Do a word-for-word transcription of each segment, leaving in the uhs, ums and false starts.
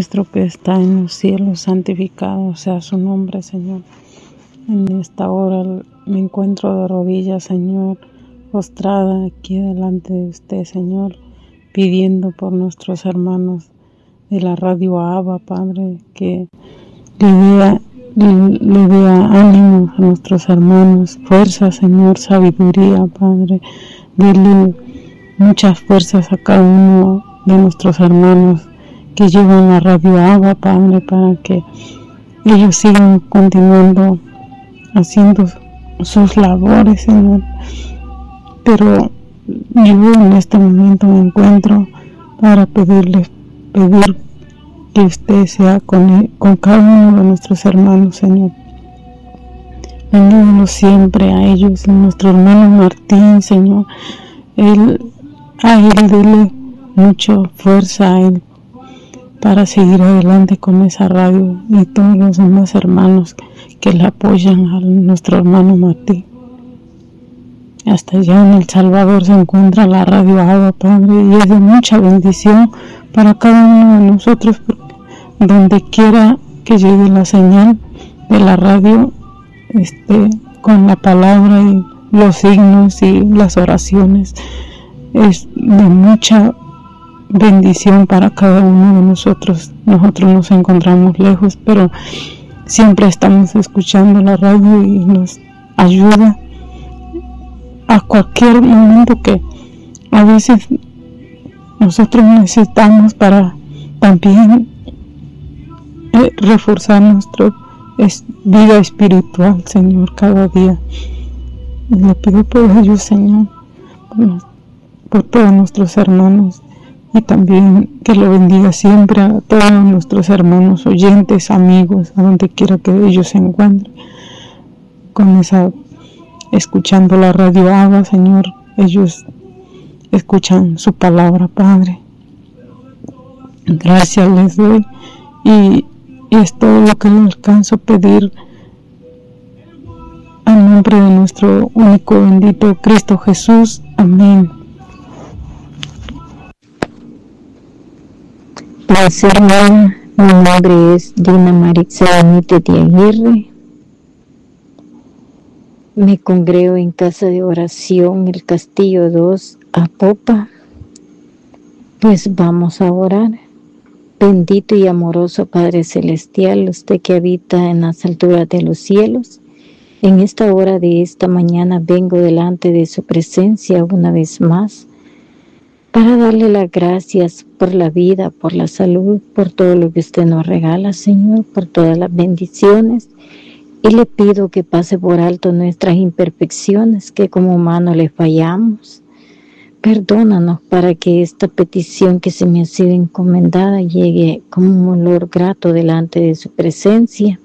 nuestro que está en los cielos, santificado sea su nombre, Señor. En esta hora me encuentro de rodillas, Señor, postrada aquí delante de usted, Señor, pidiendo por nuestros hermanos de la radio Abba, Padre, que le dé, le, le dé ánimo a nuestros hermanos, fuerza, Señor, sabiduría, Padre, dele muchas fuerzas a cada uno de nuestros hermanos que llevan la radio Abba, Padre, para que ellos sigan continuando haciendo sus labores, Señor. Pero yo en este momento me encuentro para pedirles, pedir que usted sea con, con cada uno de nuestros hermanos, Señor. Bendígalos siempre a ellos, a nuestro hermano Martín, Señor. Él, a él dele mucha fuerza a él para seguir adelante con esa radio, y todos los demás hermanos que le apoyan a nuestro hermano Martín. Hasta allá en El Salvador se encuentra la radio Abba, Padre, y es de mucha bendición para cada uno de nosotros, porque donde quiera que llegue la señal de la radio, este, con la palabra y los signos y las oraciones, es de mucha bendición para cada uno de nosotros. Nosotros nos encontramos lejos, pero siempre estamos escuchando la radio y nos ayuda a cualquier momento que a veces nosotros necesitamos para también eh, reforzar nuestra es, vida espiritual, Señor, cada día. Y le pido por ellos, Señor, por, por todos nuestros hermanos, y también que lo bendiga siempre a todos nuestros hermanos oyentes, amigos, a donde quiera que ellos se encuentren, con esa, escuchando la radio Abba, Señor. Ellos escuchan su palabra, Padre. Gracias les doy, y, y es todo lo que le alcanzo a pedir en nombre de nuestro único bendito Cristo Jesús. Amén. Paz, hermana, mi nombre es Dina Maritza Benítez de Aguirre. Me congrego en Casa de Oración El Castillo dos, Apopa. Pues vamos a orar. Bendito y amoroso Padre Celestial, usted que habita en las alturas de los cielos, en esta hora de esta mañana vengo delante de su presencia una vez más para darle las gracias por la vida, por la salud, por todo lo que usted nos regala, Señor, por todas las bendiciones. Y le pido que pase por alto nuestras imperfecciones, que como humanos le fallamos. Perdónanos para que esta petición que se me ha sido encomendada llegue como un olor grato delante de su presencia.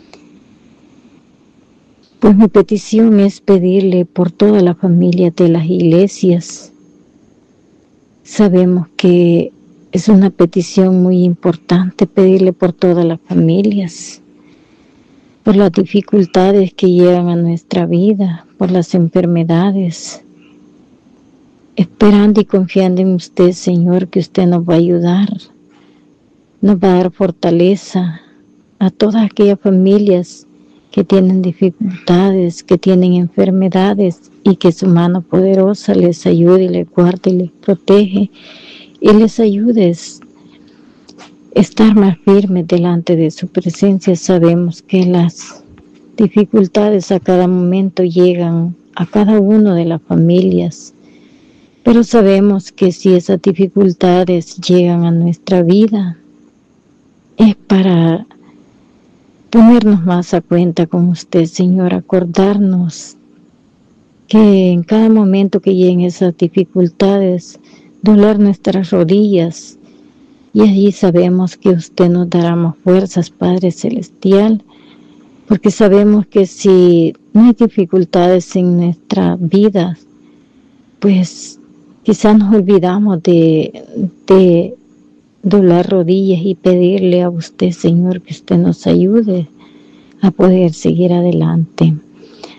Pues mi petición es pedirle por toda la familia de las iglesias. Sabemos que es una petición muy importante pedirle por todas las familias, por las dificultades que llegan a nuestra vida, por las enfermedades, esperando y confiando en usted, Señor, que usted nos va a ayudar, nos va a dar fortaleza a todas aquellas familias que tienen dificultades, que tienen enfermedades, y que su mano poderosa les ayude y les guarde y les protege y les ayude a estar más firmes delante de su presencia. Sabemos que las dificultades a cada momento llegan a cada uno de las familias, pero sabemos que si esas dificultades llegan a nuestra vida es para ponernos más a cuenta con usted, Señor, acordarnos que en cada momento que lleguen esas dificultades, doblar nuestras rodillas, y allí sabemos que usted nos dará más fuerzas, Padre Celestial, porque sabemos que si no hay dificultades en nuestra vida, pues quizás nos olvidamos de, de doblar rodillas y pedirle a usted, Señor, que usted nos ayude a poder seguir adelante.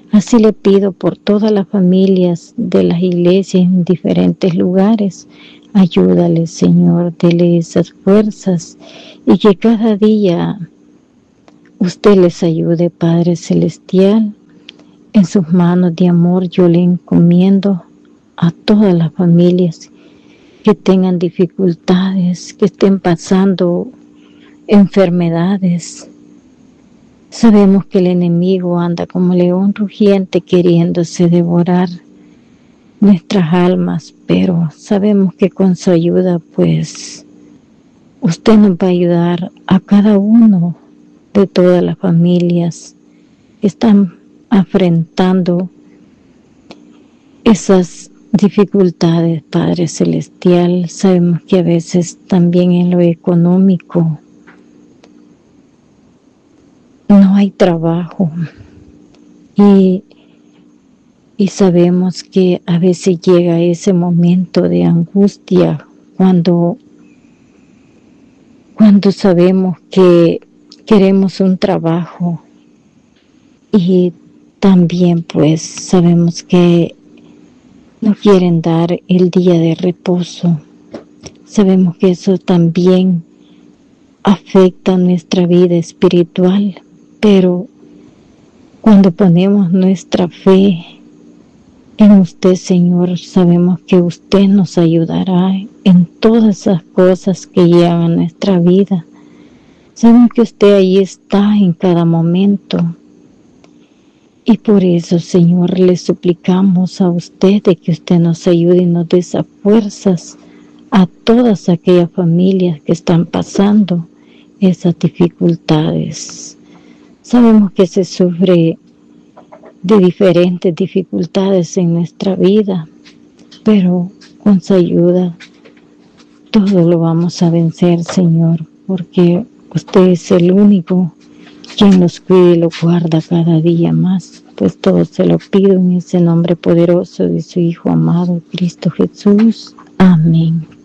Así le pido por todas las familias de las iglesias en diferentes lugares. Ayúdales, Señor, dele esas fuerzas y que cada día usted les ayude, Padre Celestial. En sus manos de amor yo le encomiendo a todas las familias que tengan dificultades, que estén pasando enfermedades. Sabemos que el enemigo anda como león rugiente queriéndose devorar nuestras almas, pero sabemos que con su ayuda, pues, usted nos va a ayudar a cada uno de todas las familias que están afrontando esas dificultades, Padre Celestial. Sabemos que a veces también en lo económico no hay trabajo y, y sabemos que a veces llega ese momento de angustia cuando, cuando sabemos que queremos un trabajo y también pues sabemos que no quieren dar el día de reposo. Sabemos que eso también afecta nuestra vida espiritual. Pero cuando ponemos nuestra fe en usted, Señor, sabemos que usted nos ayudará en todas esas cosas que llegan a nuestra vida. Sabemos que usted ahí está en cada momento. Y por eso, Señor, le suplicamos a usted de que usted nos ayude y nos dé esas fuerzas a todas aquellas familias que están pasando esas dificultades. Sabemos que se sufre de diferentes dificultades en nuestra vida, pero con su ayuda todo lo vamos a vencer, Señor, porque usted es el único quien nos cuida y lo guarda cada día más. Pues todo se lo pido en ese nombre poderoso de su Hijo amado, Cristo Jesús. Amén.